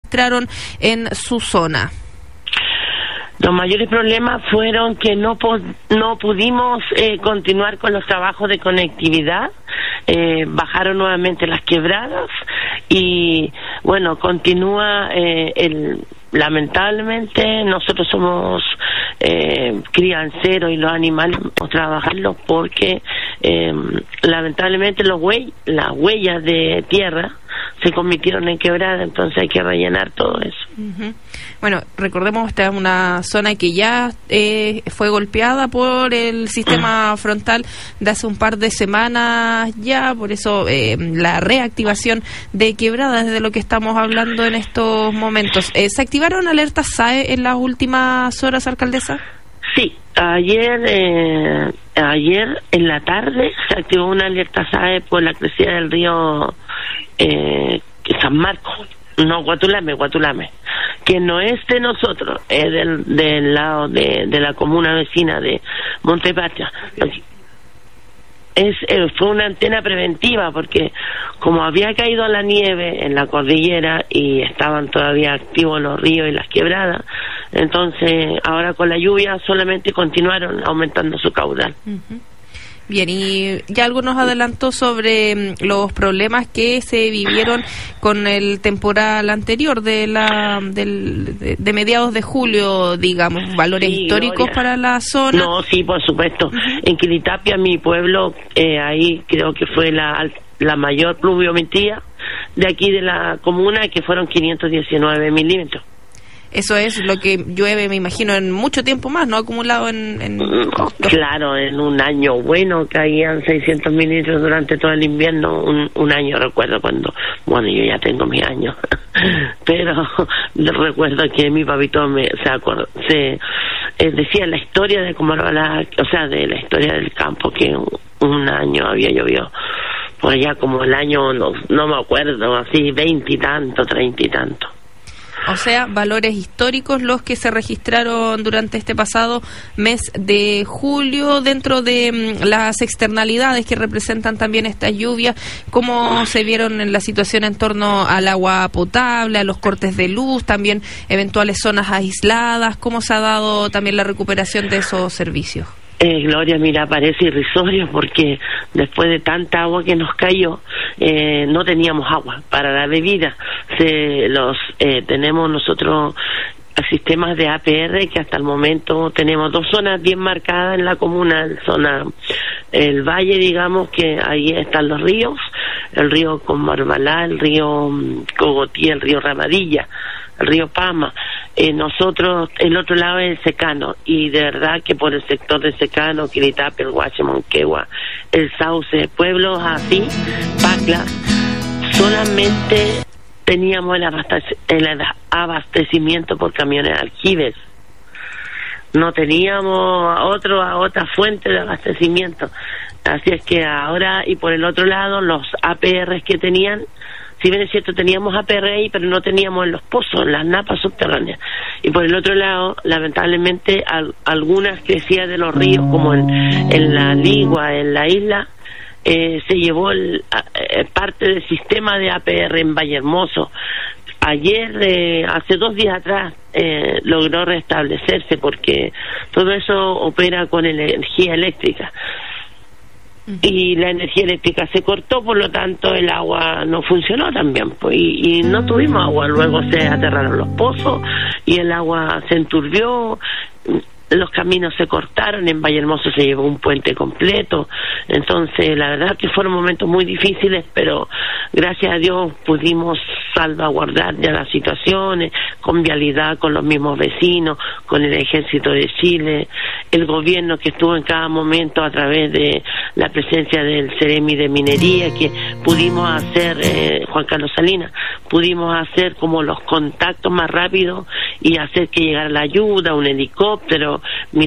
registraron en su zona? Los mayores problemas fueron que no pudimos continuar con los trabajos de conectividad. Bajaron nuevamente las quebradas y bueno, continúa lamentablemente nosotros somos crianceros y los animales vamos a trabajarlos porque lamentablemente las huellas de tierra se convirtieron en quebrada, entonces hay que rellenar todo eso. Uh-huh. Bueno, recordemos, esta es una zona que ya fue golpeada por el sistema frontal de hace un par de semanas ya, por eso la reactivación de quebradas de lo que estamos hablando en estos momentos. ¿Se activaron alertas SAE en las últimas horas, alcaldesa? Sí, ayer en la tarde se activó una alerta SAE por la crecida del río San Marcos, no Guatulame, que no es de nosotros, es del lado de la comuna vecina de Montepatria. Fue una antena preventiva porque como había caído la nieve en la cordillera y estaban todavía activos los ríos y las quebradas, entonces ahora con la lluvia solamente continuaron aumentando su caudal. Uh-huh. Bien, y ya algo nos adelantó sobre los problemas que se vivieron con el temporal anterior de mediados de julio, digamos, valores históricos, Gloria, para la zona. No, sí, por supuesto. Uh-huh. En Quilitapia, mi pueblo, ahí creo que fue la mayor pluviometría de aquí de la comuna, que fueron 519 milímetros. Eso es lo que llueve, me imagino, en mucho tiempo más, ¿no? Acumulado en... Claro, en un año bueno caían 600 mililitros durante todo el invierno. Un año recuerdo cuando... Bueno, yo ya tengo mis años. Pero recuerdo que mi papito decía la historia de cómo era de la historia del campo, que un año había llovido por allá como el año, no me acuerdo, así 20 y tanto, 30 y tanto. O sea, valores históricos los que se registraron durante este pasado mes de julio, dentro de las externalidades que representan también estas lluvias. ¿Cómo se vieron en la situación en torno al agua potable, a los cortes de luz, también eventuales zonas aisladas? ¿Cómo se ha dado también la recuperación de esos servicios? Gloria, mira, parece irrisorio porque después de tanta agua que nos cayó, no teníamos agua para la bebida. Tenemos nosotros sistemas de APR que hasta el momento tenemos 2 zonas bien marcadas en la comuna, el valle, digamos, que ahí están los ríos, el río Conmarbalá, el río Cogotí, el río Ramadilla, el río Pama. Nosotros, el otro lado es el Secano, y de verdad que por el sector de Secano, Quilitapia, el Guache, Monquegua, el Sauce, pueblos así, Pacla, solamente teníamos el abastecimiento por camiones de aljibes. No teníamos otra fuente de abastecimiento. Así es que ahora, y por el otro lado, los APRs que tenían, si bien es cierto, teníamos APR ahí, pero no teníamos en los pozos, en las napas subterráneas. Y por el otro lado, lamentablemente, algunas crecidas de los ríos, como en la Ligua, en la isla, se llevó parte del sistema de APR en Vallehermoso. Ayer, hace 2 días atrás, logró restablecerse porque todo eso opera con energía eléctrica. Y la energía eléctrica se cortó, por lo tanto el agua no funcionó también, pues, y no tuvimos agua. Luego se aterraron los pozos y el agua se enturbió, los caminos se cortaron, en Vallehermoso se llevó un puente completo. Entonces la verdad que fueron momentos muy difíciles, pero gracias a Dios pudimos salvaguardar ya las situaciones, con vialidad, con los mismos vecinos, con el Ejército de Chile, el gobierno que estuvo en cada momento a través de la presencia del Ceremi de Minería, que pudimos hacer, Juan Carlos Salinas, pudimos hacer como los contactos más rápidos y hacer que llegara la ayuda, un helicóptero,